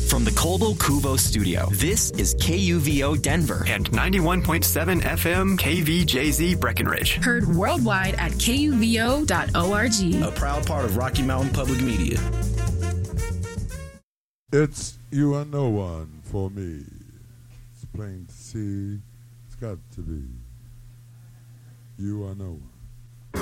From the Colbo Cuvo studio, this is KUVO Denver and 91.7 FM KVJZ Breckenridge. Heard worldwide at kuvo.org. A proud part of Rocky Mountain Public Media. It's You Are No One for me. It's plain to see. It's got to be. You are no one.